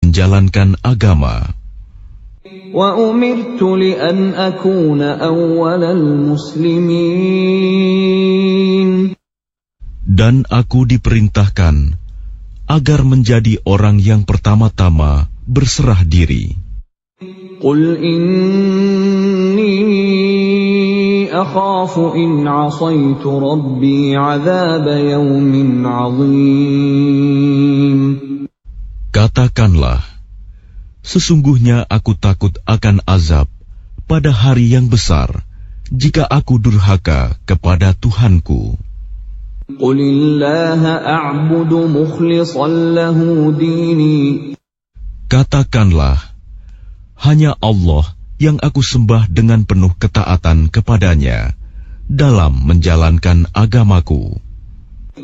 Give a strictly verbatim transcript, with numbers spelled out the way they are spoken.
menjalankan agama. وَأُمِرْتُ لِأَنْ أَكُونَ أَوَّلَ الْمُسْلِمِينَ. Dan aku diperintahkan agar menjadi orang yang pertama-tama berserah diri. قُلْ إِنِّي أَخَافُ إِنْ عَصَيْتُ رَبِّي عَذَابَ يَوْمٍ عَظِيمٍ. Katakanlah, sesungguhnya aku takut akan azab pada hari yang besar jika aku durhaka kepada Tuhanku. قُلِ اللَّهَ أَعْبُدُ مُخْلِصًا لَهُ دِينِي. Katakanlah, hanya Allah yang aku sembah dengan penuh ketaatan kepadanya dalam menjalankan agamaku.